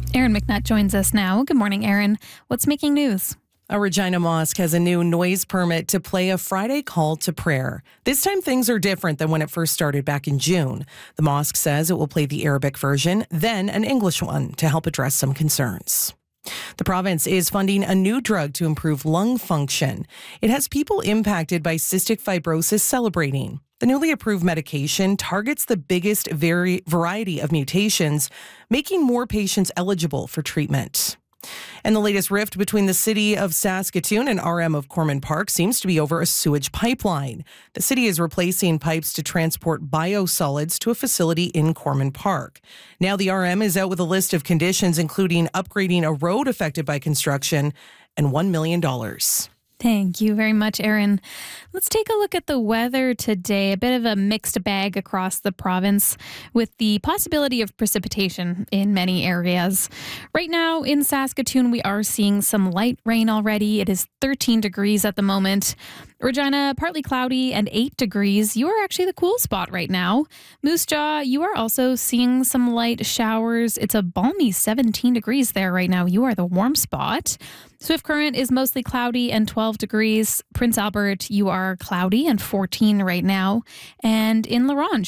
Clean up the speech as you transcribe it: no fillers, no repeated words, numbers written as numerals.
Aaron McNutt joins us now. Good morning, Aaron. What's making news? A Regina mosque has a new noise permit to play a Friday call to prayer. This time things are different than when it first started back in June. The mosque says it will play the Arabic version, then an English one to help address some concerns. The province is funding a new drug to improve lung function. It has people impacted by cystic fibrosis celebrating. The newly approved medication targets the biggest variety of mutations, making more patients eligible for treatment. And the latest rift between the city of Saskatoon and RM of Corman Park seems to be over a sewage pipeline. The city is replacing pipes to transport biosolids to a facility in Corman Park. Now the RM is out with a list of conditions, including upgrading a road affected by construction and $1 million. Thank you very much, Aaron. Let's take a look at the weather today. A bit of a mixed bag across the province with the possibility of precipitation in many areas. Right now in Saskatoon, we are seeing some light rain already. It is 13 degrees at the moment. Regina, partly cloudy and 8 degrees. You are actually the cool spot right now. Moose Jaw, you are also seeing some light showers. It's a balmy 17 degrees there right now. You are the warm spot. Swift Current is mostly cloudy and 12 degrees. Prince Albert, you are cloudy and 14 right now. And in La Ronge,